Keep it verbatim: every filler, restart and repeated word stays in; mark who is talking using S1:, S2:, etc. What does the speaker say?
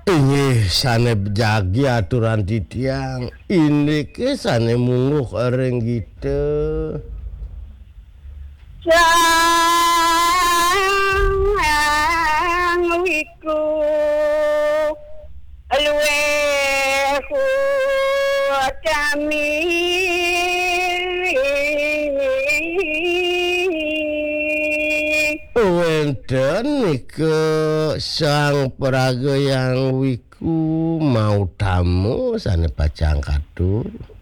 S1: Inggih sane jagi aturan titiang ini ke sane munguh ring gitu.
S2: Sang wiku luwe ku kami
S1: Wenten nike sang peraga yang wiku mau tamu sane pacang kadu.